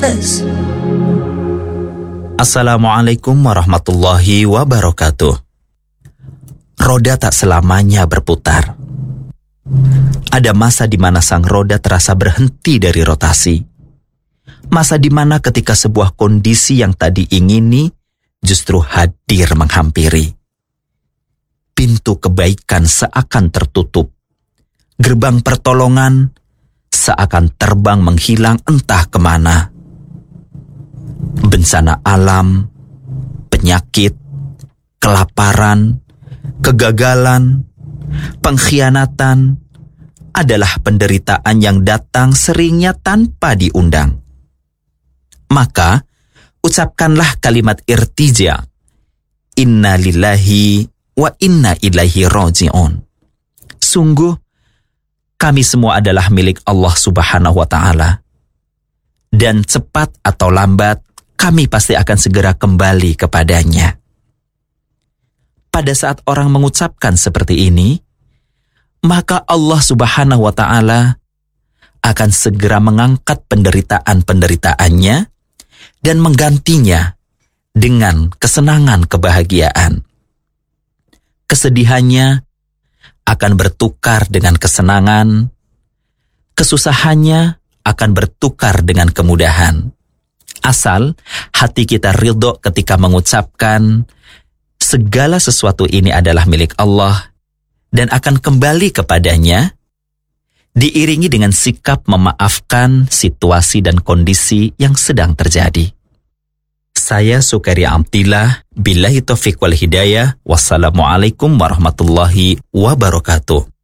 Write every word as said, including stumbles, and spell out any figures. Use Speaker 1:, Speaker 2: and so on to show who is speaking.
Speaker 1: Assalamualaikum warahmatullahi wabarakatuh. Roda tak selamanya berputar. Ada masa di mana sang roda terasa berhenti dari rotasi. Masa di mana ketika sebuah kondisi yang tadi ingini justru hadir menghampiri. Pintu kebaikan seakan tertutup. Gerbang pertolongan seakan terbang menghilang entah kemana. Bencana alam, penyakit, kelaparan, kegagalan, pengkhianatan adalah penderitaan yang datang seringnya tanpa diundang. Maka, ucapkanlah kalimat irtija, inna lillahi wa inna ilaihi raji'un. Sungguh, kami semua adalah milik Allah Subhanahu wa Ta'ala. Dan cepat atau lambat, kami pasti akan segera kembali kepadanya. Pada saat orang mengucapkan seperti ini, maka Allah Subhanahu wa Ta'ala akan segera mengangkat penderitaan-penderitaannya dan menggantinya dengan kesenangan kebahagiaan. Kesedihannya akan bertukar dengan kesenangan, kesusahannya akan bertukar dengan kemudahan. Asal hati kita ridho ketika mengucapkan segala sesuatu ini adalah milik Allah dan akan kembali kepadanya, diiringi dengan sikap memaafkan situasi dan kondisi yang sedang terjadi. Saya Sukaria Amtillah, billahi taufiq wal hidayah, wassalamualaikum warahmatullahi wabarakatuh.